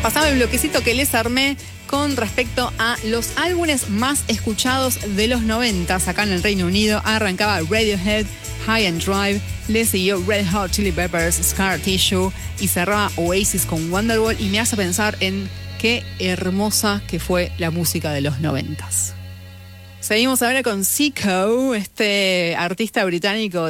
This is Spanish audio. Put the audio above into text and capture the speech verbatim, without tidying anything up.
Pasaba el bloquecito que les armé con respecto a los álbumes más escuchados de los noventas acá en el Reino Unido. Arrancaba Radiohead, High and Drive, le siguió Red Hot Chili Peppers, Scar Tissue y cerraba Oasis con Wonderwall, y me hace pensar en qué hermosa que fue la música de los noventas. Seguimos ahora con Zico, este artista británico